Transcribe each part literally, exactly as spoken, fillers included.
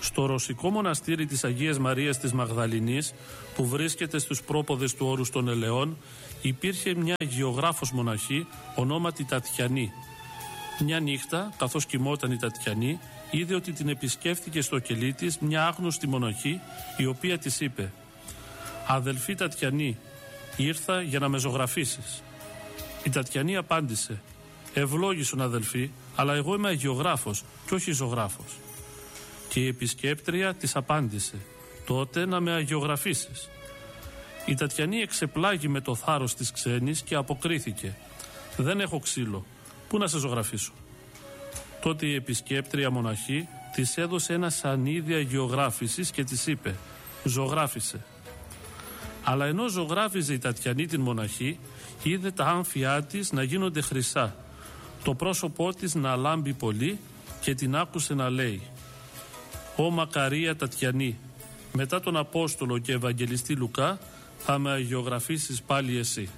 Στο ρωσικό μοναστήρι της Αγίας Μαρίας της Μαγδαληνής, που βρίσκεται στους πρόποδες του όρους των Ελαιών, υπήρχε μια γεωγράφος μοναχή ονόματι Τατιανή. Μια νύχτα, καθώς κοιμόταν η Τατιανή, είδε ότι την επισκέφθηκε στο κελί της μια άγνωστη μοναχή, η οποία της είπε: «Αδελφή Τατιανή, ήρθα για να με ζωγραφίσεις». Η Τατιανή απάντησε: «Ευλόγησον αδελφή, αλλά εγώ είμαι αγιογράφος και όχι ζωγράφος». Και η επισκέπτρια της απάντησε: «Τότε να με αγιογραφίσεις». Η Τατιανή εξεπλάγει με το θάρρος της ξένης και αποκρίθηκε: «Δεν έχω ξύλο, πού να σε ζωγραφίσω». Τότε η επισκέπτρια μοναχή της έδωσε ένα σανίδι αγιογράφησης και της είπε: «Ζωγράφισε». Αλλά ενώ ζωγράφιζε η Τατιανή την μοναχή, είδε τα άμφια της να γίνονται χρυσά, το πρόσωπό της να λάμπει πολύ και την άκουσε να λέει: «Ω μακαρία Τατιανή, μετά τον Απόστολο και Ευαγγελιστή Λουκά θα με αγιογραφήσεις πάλι εσύ».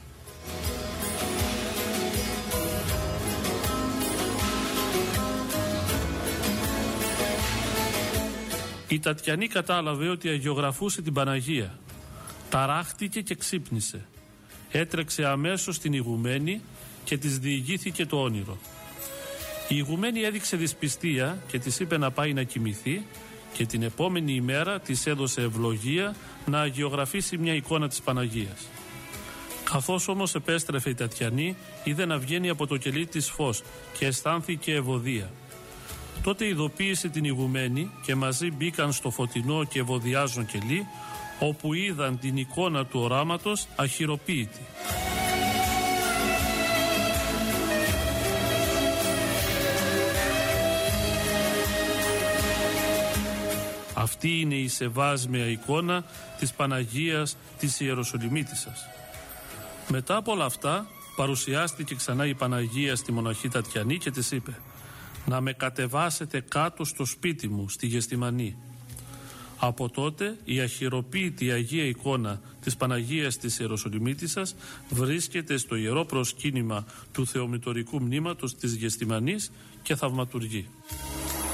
Η Τατιανή κατάλαβε ότι αγιογραφούσε την Παναγία. Ταράχτηκε και ξύπνησε. Έτρεξε αμέσως στην ηγουμένη και της διηγήθηκε το όνειρο. Η ηγουμένη έδειξε δυσπιστία και της είπε να πάει να κοιμηθεί, και την επόμενη ημέρα της έδωσε ευλογία να αγιογραφήσει μια εικόνα της Παναγίας. Καθώς όμως επέστρεφε η Τατιανή, είδε να βγαίνει από το κελί της φως και αισθάνθηκε ευωδία. Τότε ειδοποίησε την ηγουμένη και μαζί μπήκαν στο φωτεινό και ευωδιάζον κελί, όπου είδαν την εικόνα του οράματος αχυροποίητη. Αυτή είναι η σεβάσμια εικόνα της Παναγίας της Ιεροσολυμίτισσας. Μετά από όλα αυτά παρουσιάστηκε ξανά η Παναγία στη μοναχή Τατιανή και της είπε: «Να με κατεβάσετε κάτω στο σπίτι μου στη Γεστημανή». Από τότε η αχυροποίητη Αγία εικόνα της Παναγίας της Ιεροσολυμίτισσας βρίσκεται στο ιερό προσκύνημα του Θεομητορικού Μνήματος της Γεστημανής και θαυματουργεί.